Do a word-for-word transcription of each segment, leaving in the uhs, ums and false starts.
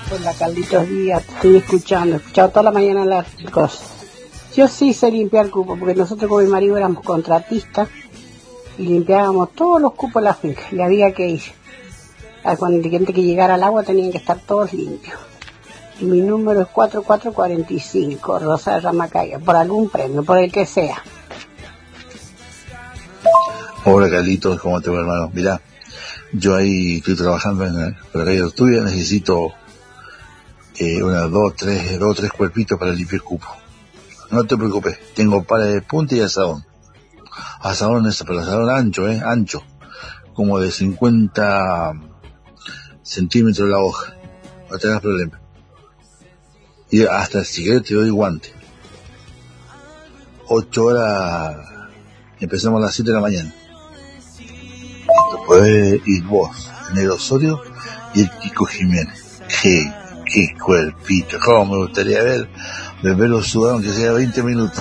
Hola Carlitos Díaz, te estoy escuchando, he escuchado toda la mañana las cosas. Yo sí sé limpiar cupos, porque nosotros con mi marido éramos contratistas y limpiábamos todos los cupos de la finca, y había que ir. Cuando el gente que llegara al agua tenían que estar todos limpios. Y mi número es cuatro cuatro cuatro cinco, Rosa de Ramacaya, por algún premio, por el que sea. Hola Carlitos, ¿cómo te va, hermano? Mirá, yo ahí estoy trabajando en el regadío tuyo, necesito eh, unas dos, tres, dos, tres cuerpitos para limpiar cupo. No te preocupes, tengo pala de punta y asadón. Asadón es, pero asadón ancho, eh, ancho, como de cincuenta centímetros la hoja, no tengas problema. Y hasta si querés te doy guante. Ocho horas, empezamos a las siete de la mañana. Te podés ir vos, el Negro Osorio y el Kiko Jiménez. Qué, qué cuerpito, cómo me gustaría ver, de verlo sudar aunque sea veinte minutos.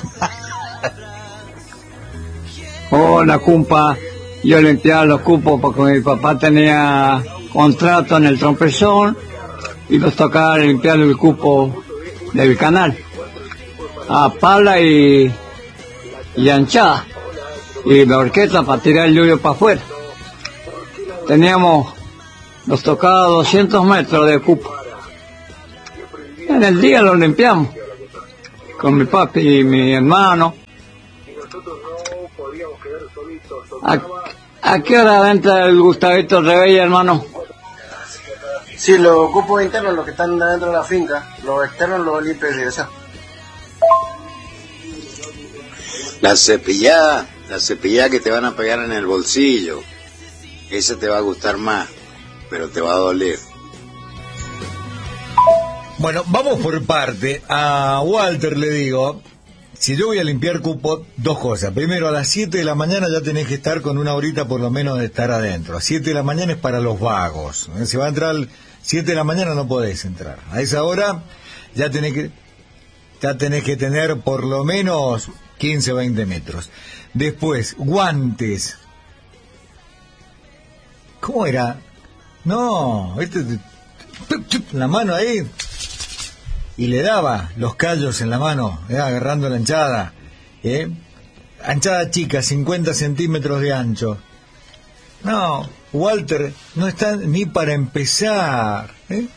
Hola, cumpa. Yo limpiaba los cupos porque mi papá tenía contrato en el trompezón y nos tocaba limpiar el cupo del canal a pala y, y anchada y la horqueta para tirar el lluvio para afuera. Teníamos, nos tocaba doscientos metros de cupo. En el día lo limpiamos con mi papi y mi hermano. ¿A, a qué hora entra el Gustavito Rebella, hermano? Sí, los cupos internos, los que están dentro de la finca, los externos los limpios y eso. La cepillada, la cepillada que te van a pegar en el bolsillo, esa te va a gustar más, pero te va a doler. Bueno, vamos por parte. A Walter le digo, si yo voy a limpiar cupo, dos cosas. Primero, a las siete de la mañana ya tenés que estar con una horita por lo menos de estar adentro. A siete de la mañana es para los vagos. Si va a entrar siete de la mañana no podés entrar. A esa hora ya tenés que, ya tenés que tener por lo menos quince o veinte metros. Después, guantes. ¿Cómo era? No, este, la mano ahí, y le daba los callos en la mano, eh, agarrando la anchada, eh. Anchada chica, cincuenta centímetros de ancho. No, Walter, no está ni para empezar, ¿eh?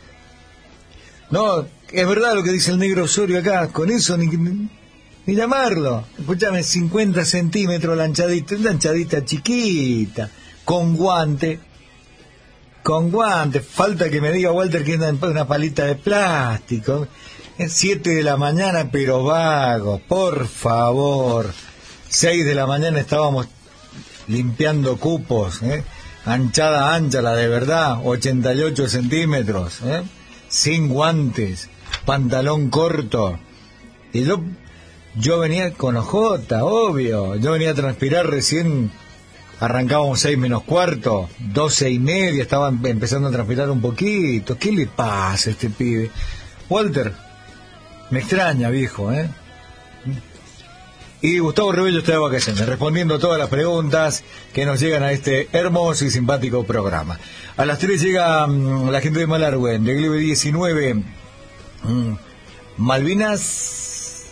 No, es verdad lo que dice el Negro Osorio acá, con eso ni, ni, ni llamarlo. Escúchame, cincuenta centímetros la anchadita, una anchadita chiquita, con guante, con guante. Falta que me diga Walter que es una, una palita de plástico. Es siete de la mañana, pero vago, por favor. Seis de la mañana estábamos limpiando cupos, ¿eh? Anchada ancha, la de verdad, ochenta y ocho centímetros, ¿eh? Sin guantes, pantalón corto. Y yo, yo venía con ojota, obvio. Yo venía a transpirar recién, arrancábamos seis menos cuarto, doce y media, estaba empezando a transpirar un poquito. ¿Qué le pasa a este pibe? Walter, me extraña, viejo, ¿eh? Y Gustavo Rebello está de vacaciones, respondiendo a todas las preguntas que nos llegan a este hermoso y simpático programa. A las tres llega um, la gente de Malargüen, de Glebe diecinueve, um, Malvinas,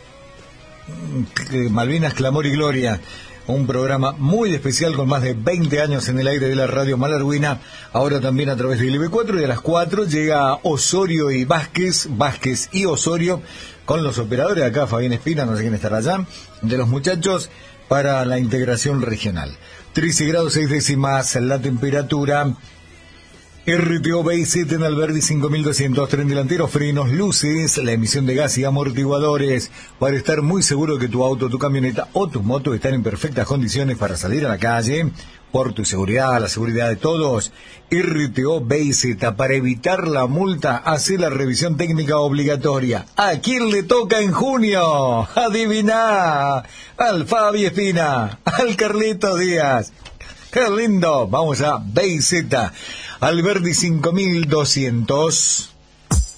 um, Malvinas, Clamor y Gloria, un programa muy especial con más de veinte años en el aire de la radio malarguina, ahora también a través de Glebe cuatro, y a las cuatro llega Osorio y Vázquez, Vázquez y Osorio, con los operadores acá, Fabián Espina, no sé quién estará allá, de los muchachos, para la integración regional. trece grados seis décimas la temperatura. R T O B I Z en Alberdi cinco mil doscientos, tren delantero, frenos, luces, la emisión de gas y amortiguadores, para estar muy seguro que tu auto, tu camioneta o tu moto están en perfectas condiciones para salir a la calle, por tu seguridad, la seguridad de todos. R T O B I Z, para evitar la multa, hace la revisión técnica obligatoria. ¿A quién le toca en junio? Adivina, al Fabi Espina, al Carlito Díaz. ¡Qué lindo! Vamos a B I Z. Alberdi cinco mil doscientos.